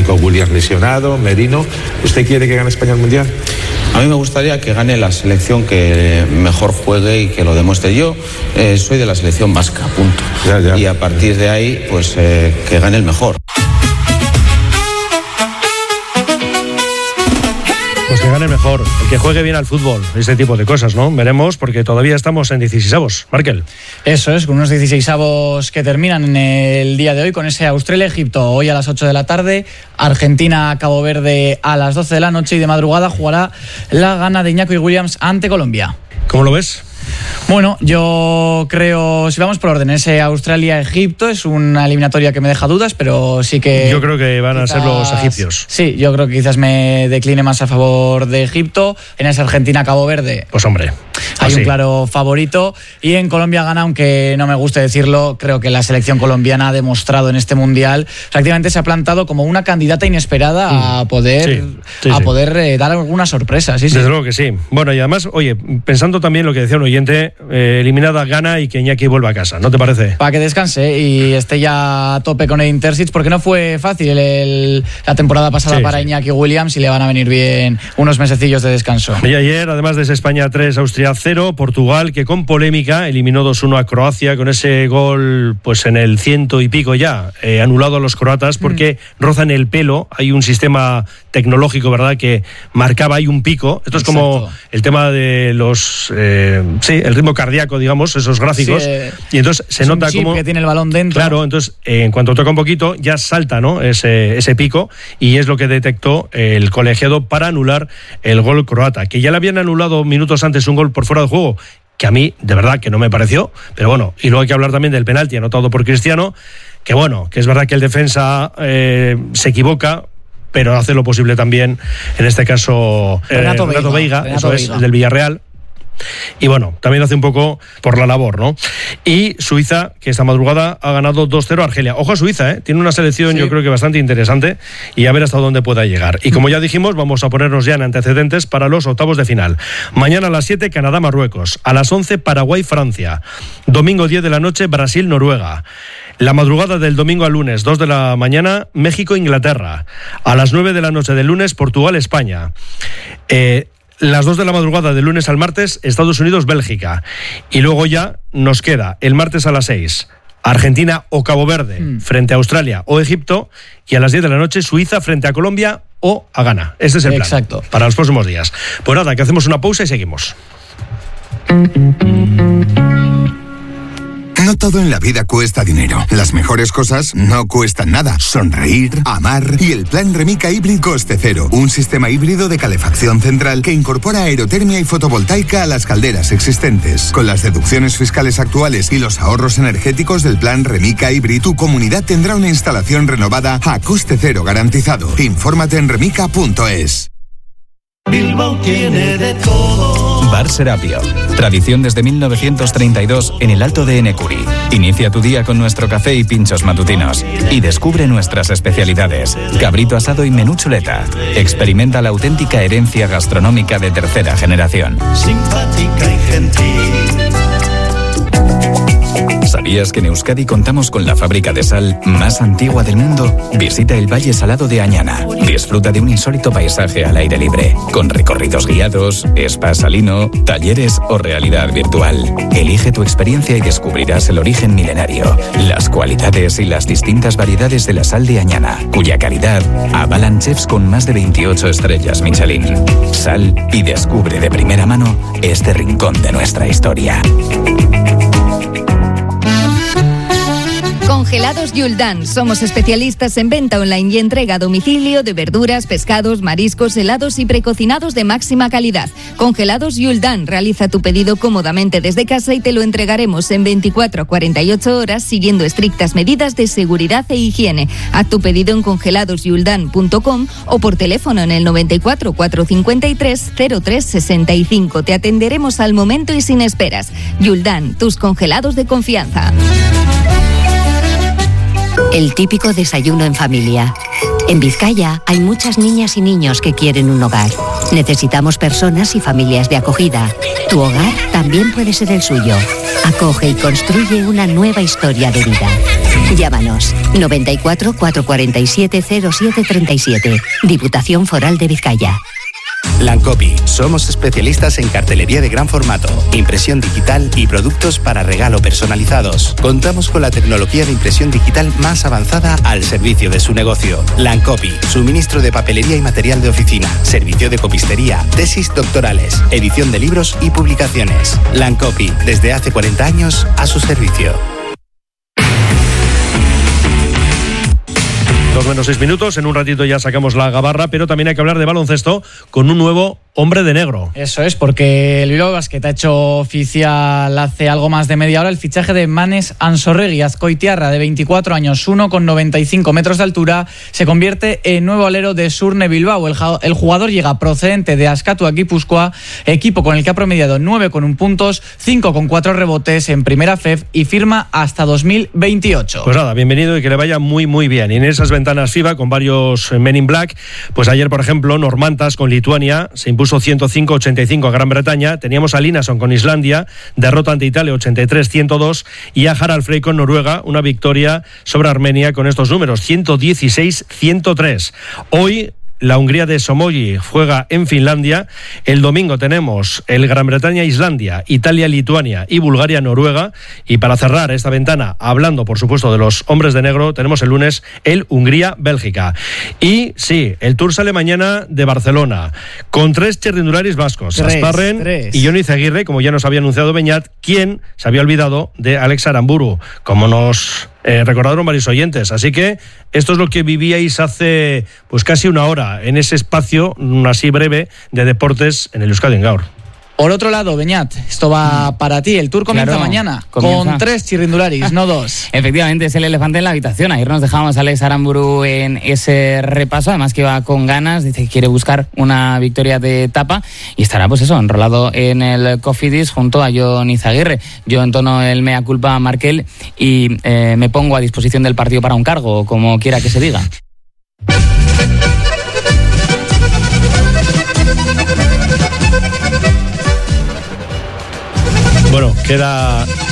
Nico Williams lesionado, Merino. ¿Usted quiere que gane España el Mundial? A mí me gustaría que gane la selección que mejor juegue y que lo demuestre. Yo soy de la selección vasca, punto. Ya. Y a partir de ahí, pues que gane el mejor. Pues que gane mejor, el que juegue bien al fútbol, ese tipo de cosas, ¿no? Veremos, porque todavía estamos en 16avos. Markel. Eso es, con unos 16avos que terminan en el día de hoy, con ese Australia-Egipto hoy a las 8 de la tarde, Argentina-Cabo Verde a las 12 de la noche y de madrugada jugará la Ghana de Iñaki Williams ante Colombia. ¿Cómo lo ves? Bueno, yo creo, si vamos por orden, ese Australia-Egipto es una eliminatoria que me deja dudas, pero sí que... Yo creo que van a ser los egipcios. Sí, yo creo que quizás me decline más a favor de Egipto. En esa Argentina-Cabo Verde... Pues hombre... Hay un claro favorito. Y en Colombia-Ghana, aunque no me guste decirlo, creo que la selección colombiana ha demostrado en este Mundial, prácticamente se ha plantado como una candidata inesperada a poder dar alguna sorpresa. Sí. Desde luego que sí. Bueno, y además, oye, pensando también lo que decía un oyente, eliminada Ghana y que Iñaki vuelva a casa, ¿no te parece? Para que descanse y esté ya a tope con el Intercity, porque no fue fácil la temporada pasada para Iñaki Williams y le van a venir bien unos mesecillos de descanso. Y ayer, además de ese España 3, Austria 0, Portugal, que con polémica eliminó 2-1 a Croacia con ese gol pues en el 100 y pico ya, anulado a los croatas porque rozan el pelo. Hay un sistema tecnológico, ¿verdad?, que marcaba ahí un pico. Esto es como el tema de los el ritmo cardíaco, digamos, esos gráficos. Y entonces se nota un chip como que tiene el balón dentro. Claro, entonces en cuanto toca un poquito ya salta, ¿no?, ese pico, y es lo que detectó el colegiado para anular el gol croata, que ya le habían anulado minutos antes un gol por fuera de juego, que a mí de verdad que no me pareció, pero bueno. Y luego hay que hablar también del penalti anotado por Cristiano, que bueno, que es verdad que el defensa se equivoca, pero hace lo posible también, en este caso Renato Veiga, el del Villarreal. Y bueno, también hace un poco por la labor, ¿no? Y Suiza, que esta madrugada ha ganado 2-0 a Argelia. Ojo a Suiza, tiene una selección yo creo que bastante interesante, y a ver hasta dónde pueda llegar. Y como ya dijimos, vamos a ponernos ya en antecedentes para los octavos de final. Mañana a las 7, Canadá-Marruecos. A las 11, Paraguay-Francia. Domingo 10 de la noche, Brasil-Noruega. La madrugada del domingo al lunes, 2 de la mañana, México-Inglaterra. A las 9 de la noche del lunes, Portugal-España. Las 2 de la madrugada del lunes al martes, Estados Unidos-Bélgica. Y luego ya nos queda el martes a las 6, Argentina o Cabo Verde frente a Australia o Egipto. Y a las 10 de la noche, Suiza frente a Colombia o a Ghana. Este es el plan para los próximos días. Pues nada, que hacemos una pausa y seguimos. No todo en la vida cuesta dinero. Las mejores cosas no cuestan nada. Sonreír, amar y el plan Remica Hybrid Coste Cero. Un sistema híbrido de calefacción central que incorpora aerotermia y fotovoltaica a las calderas existentes. Con las deducciones fiscales actuales y los ahorros energéticos del plan Remica Hybrid, tu comunidad tendrá una instalación renovada a coste cero garantizado. Infórmate en remica.es. Bilbao tiene de todo. Bar Serapio. Tradición desde 1932 en el Alto de Enecuri. Inicia tu día con nuestro café y pinchos matutinos. Y descubre nuestras especialidades. Cabrito asado y menú chuleta. Experimenta la auténtica herencia gastronómica de tercera generación. Simpática y gentil. ¿Sabías que en Euskadi contamos con la fábrica de sal más antigua del mundo? Visita el Valle Salado de Añana. Disfruta de un insólito paisaje al aire libre, con recorridos guiados, spa salino, talleres o realidad virtual. Elige tu experiencia y descubrirás el origen milenario, las cualidades y las distintas variedades de la sal de Añana, cuya calidad avalan chefs con más de 28 estrellas Michelin. Sal y descubre de primera mano este rincón de nuestra historia. Congelados Yuldan. Somos especialistas en venta online y entrega a domicilio de verduras, pescados, mariscos, helados y precocinados de máxima calidad. Congelados Yuldan. Realiza tu pedido cómodamente desde casa y te lo entregaremos en 24 a 48 horas siguiendo estrictas medidas de seguridad e higiene. Haz tu pedido en congeladosyuldan.com o por teléfono en el 94 453 0365. Te atenderemos al momento y sin esperas. Yuldan, tus congelados de confianza. El típico desayuno en familia. En Vizcaya hay muchas niñas y niños que quieren un hogar. Necesitamos personas y familias de acogida. Tu hogar también puede ser el suyo. Acoge y construye una nueva historia de vida. Llámanos 94 447 0737. Diputación Foral de Vizcaya. Lancopi. Somos especialistas en cartelería de gran formato, impresión digital y productos para regalo personalizados. Contamos con la tecnología de impresión digital más avanzada al servicio de su negocio. Lancopi. Suministro de papelería y material de oficina. Servicio de copistería. Tesis doctorales. Edición de libros y publicaciones. Lancopi. Desde hace 40 años a su servicio. 2:06. En un ratito ya sacamos la gabarra, pero también hay que hablar de baloncesto con un nuevo hombre de negro. Eso es, porque el Bilbao Basket ha hecho oficial hace algo más de media hora el fichaje de Manes Ansorregui, azcoitiarra de 24 años, 1,95 metros de altura, se convierte en nuevo alero de Surne Bilbao. El jugador llega procedente de Askatua Gipuzkoa, equipo con el que ha promediado 9,1 puntos, 5,4 rebotes en primera FEF y firma hasta 2028. Pues nada, bienvenido y que le vaya muy muy bien. Y en esas ventanas FIBA con varios Men in Black, pues ayer por ejemplo Normantas con Lituania se impuso 105-85 a Gran Bretaña, teníamos a Linason con Islandia, derrota ante Italia 83-102 y a Harald Frey con Noruega, una victoria sobre Armenia con estos números 116-103. Hoy la Hungría de Somogy juega en Finlandia. El domingo tenemos el Gran Bretaña-Islandia, Italia-Lituania y Bulgaria-Noruega. Y para cerrar esta ventana, hablando por supuesto de los hombres de negro, tenemos el lunes el Hungría-Bélgica. Y sí, el Tour sale mañana de Barcelona con 3 txirrindularis vascos, Asparren y Jon Izaguirre, como ya nos había anunciado Beñat, quien se había olvidado de Alex Aramburu, como nos recordaron varios oyentes. Así que esto es lo que vivíais hace pues casi una hora en ese espacio así breve de deportes en el Euskadi en Gaur. Por otro lado, Beñat, esto va para ti. El Tour comienza mañana con 3 txirrindularis, no 2. Efectivamente, es el elefante en la habitación. Ayer nos dejamos a Alex Aramburu en ese repaso, además que iba con ganas, dice que quiere buscar una victoria de etapa y estará pues eso, enrolado en el Cofidis junto a Jon Izaguirre. Yo entono el mea culpa a Markel y me pongo a disposición del partido para un cargo, como quiera que se diga. Bueno, queda